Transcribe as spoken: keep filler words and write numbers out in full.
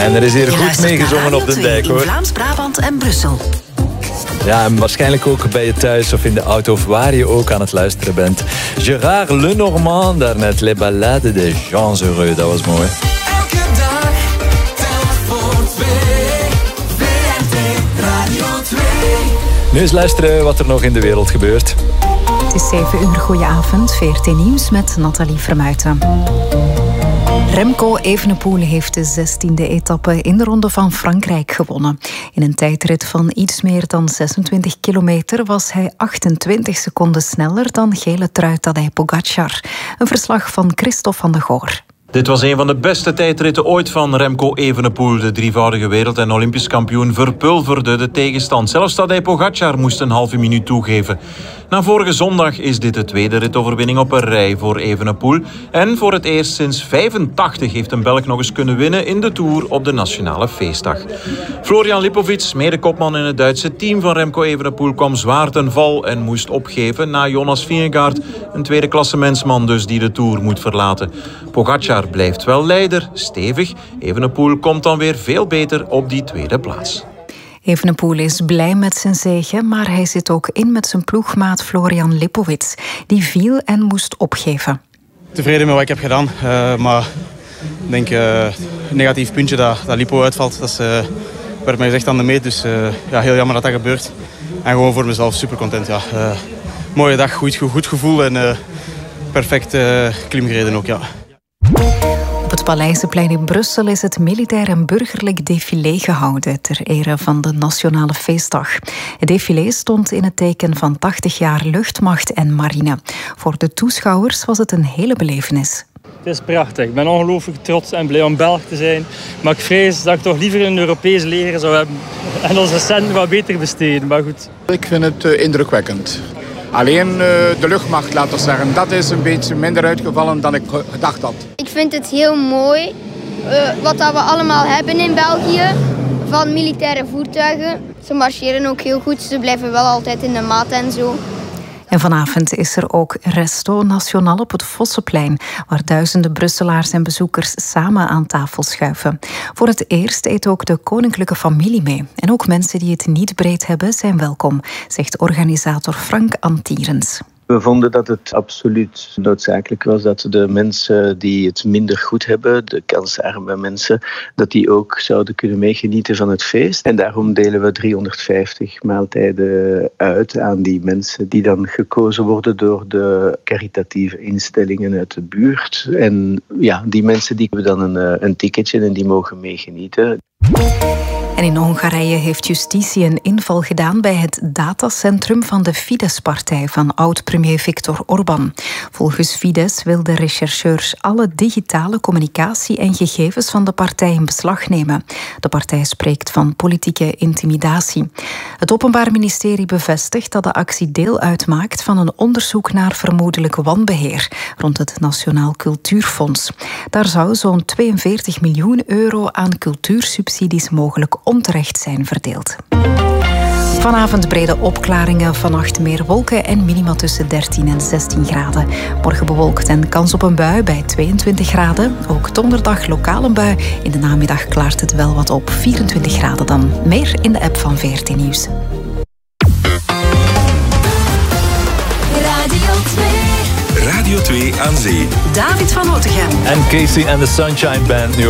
En er is hier goed meegezongen op de dijk, hoor. In Vlaams-Brabant en Brussel. Ja, en waarschijnlijk ook bij je thuis of in de auto of waar je ook aan het luisteren bent. Gérard Lenormand, daarnet Les Ballades des Gens Heureux. Dat was mooi. Elke dag, telk voor twee. V R T Radio twee. Nu eens luisteren wat er nog in de wereld gebeurt. Het is zeven uur, goedenavond. V R T Nieuws met Nathalie Vermuijten. Remco Evenepoel heeft de zestiende etappe in de Ronde van Frankrijk gewonnen. In een tijdrit van iets meer dan zesentwintig kilometer was hij achtentwintig seconden sneller dan gele trui Tadej Pogačar. Een verslag van Christophe van der Goor. Dit was een van de beste tijdritten ooit van Remco Evenepoel. De drievoudige wereld- en olympisch kampioen verpulverde de tegenstand. Zelfs Tadej Pogačar moest een halve minuut toegeven. Na vorige zondag is dit de tweede ritoverwinning op een rij voor Evenepoel. En voor het eerst sinds vijfentachtig heeft een Belg nog eens kunnen winnen in de Tour op de Nationale Feestdag. Florian Lipovic, medekopman in het Duitse team van Remco Evenepoel, kwam zwaar ten val en moest opgeven na Jonas Vingegaard, een tweede klassementsman dus die de Tour moet verlaten. Pogačar blijft wel leider, stevig. Evenepoel komt dan weer veel beter op die tweede plaats. Evenepoel is blij met zijn zege, maar hij zit ook in met zijn ploegmaat Florian Lipovic. Die viel en moest opgeven. Tevreden met wat ik heb gedaan, uh, maar ik denk uh, een negatief puntje dat, dat Lipo uitvalt. Dat is, uh, werd mij gezegd aan de meet, dus uh, ja, heel jammer dat dat gebeurt. En gewoon voor mezelf super content. Ja. Uh, mooie dag, goed, goed gevoel en uh, perfect uh, klimgereden ook. Ja. Op het Paleizenplein in Brussel is het militair en burgerlijk défilé gehouden ter ere van de Nationale Feestdag. Het défilé stond in het teken van tachtig jaar luchtmacht en marine. Voor de toeschouwers was het een hele belevenis. Het is prachtig. Ik ben ongelooflijk trots en blij om Belg te zijn. Maar ik vrees dat ik toch liever een Europees leger zou hebben en onze centen wat beter besteden. Maar goed. Ik vind het uh, indrukwekkend. Alleen uh, de luchtmacht, laten we zeggen, dat is een beetje minder uitgevallen dan ik gedacht had. Ik vind het heel mooi uh, wat dat we allemaal hebben in België van militaire voertuigen. Ze marcheren ook heel goed, ze blijven wel altijd in de maat en zo. En vanavond is er ook Resto Nationaal op het Vossenplein, waar duizenden Brusselaars en bezoekers samen aan tafel schuiven. Voor het eerst eet ook de koninklijke familie mee. En ook mensen die het niet breed hebben zijn welkom, zegt organisator Frank Antierens. We vonden dat het absoluut noodzakelijk was dat de mensen die het minder goed hebben, de kansarme mensen, dat die ook zouden kunnen meegenieten van het feest. En daarom delen we driehonderdvijftig maaltijden uit aan die mensen die dan gekozen worden door de caritatieve instellingen uit de buurt. En ja, die mensen die hebben dan een, een ticketje en die mogen meegenieten. En in Hongarije heeft justitie een inval gedaan bij het datacentrum van de Fidesz-partij van oud-premier Viktor Orbán. Volgens Fidesz wil de rechercheurs alle digitale communicatie en gegevens van de partij in beslag nemen. De partij spreekt van politieke intimidatie. Het Openbaar Ministerie bevestigt dat de actie deel uitmaakt van een onderzoek naar vermoedelijk wanbeheer rond het Nationaal Cultuurfonds. Daar zou zo'n tweeënveertig miljoen euro aan cultuursubsidies mogelijk onterecht zijn verdeeld. Vanavond brede opklaringen, vannacht meer wolken en minima tussen dertien en zestien graden. Morgen bewolkt en kans op een bui bij tweeëntwintig graden. Ook donderdag lokaal een bui. In de namiddag klaart het wel wat op, vierentwintig graden dan. Meer in de app van V R T Nieuws. Radio twee. Radio twee aan zee. David van Otegem. En Casey and the Sunshine Band nu